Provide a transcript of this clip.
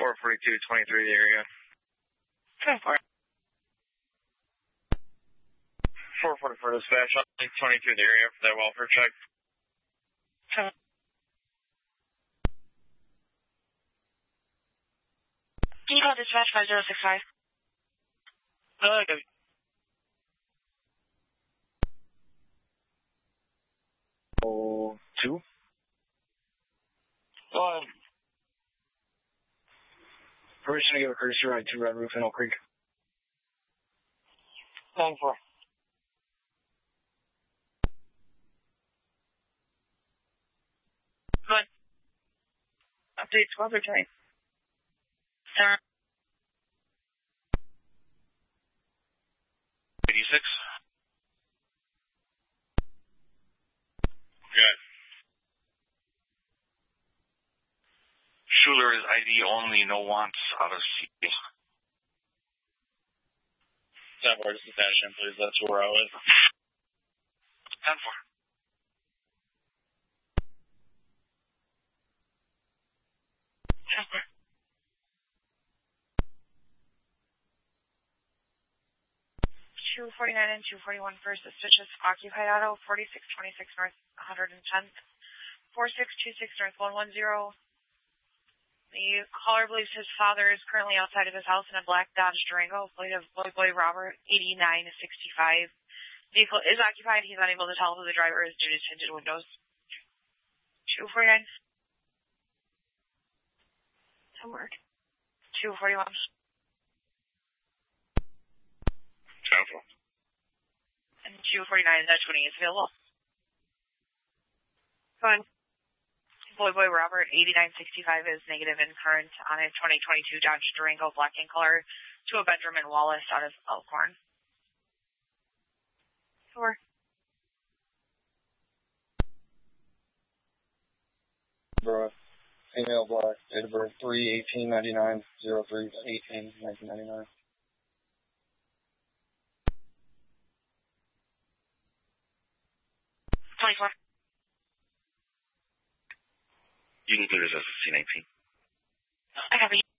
442, 23 the area. 10-4. 444 dispatch, 22 the area for that welfare check. 10. Depot dispatch 5065. Okay. Oh, 2. Permission to give a courtesy ride to Red Roof in Oak Creek. 10-4. Good. Updates weather time. 86. Good. Schuler is ID only, no wants out of C. 10-4, just attention, please. That's where I was. 10-4. 10-4. 249 and 241 first suspicious occupied auto 4626 north 110th 4626 north 110. The caller believes his father is currently outside of his house in a black Dodge Durango, plate of Boy Robert 8965. Vehicle is occupied. He's unable to tell who the driver is due to tinted windows. 249. Somewhere. 241. 10-4. And 249 Dutch 20 is available. Fine. Boy Robert 8965 is negative in current on a 2022 Dodge Durango black in color to a Benjamin Wallace out of Elkhorn. 4. Bruh. Female black, date of birth 3/18/99, 03/18/1999. You can clear this as a C19. I copy.